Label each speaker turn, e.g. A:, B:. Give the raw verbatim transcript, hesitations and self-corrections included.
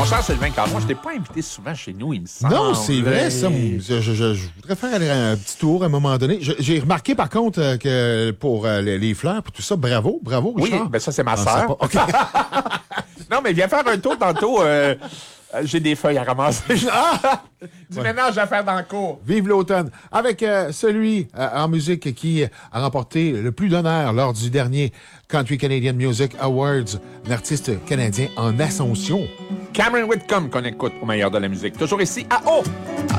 A: Mon cher Sylvain Caron, je t'ai pas invité souvent chez nous, il me semble.
B: Non, c'est vrai, ça. Je, je, je, je voudrais faire un petit tour à un moment donné. Je- J'ai remarqué, par contre, euh, que pour euh, les, les fleurs, pour tout ça, bravo, bravo,
A: Oui,
B: Richard.
A: ben ça, c'est ma
B: Ah,
A: sœur.
B: c'est pas- OK.
A: Non, mais viens faire un tour tantôt. euh, euh, J'ai des feuilles à ramasser. Ah! Du ménage à faire dans le cours.
B: Vive l'automne. Avec euh, celui euh, en musique qui a remporté le plus d'honneur lors du dernier Country Canadian Music Awards, un artiste canadien en ascension.
A: Cameron Whitcomb qu'on écoute au meilleur de la musique. Toujours ici à O.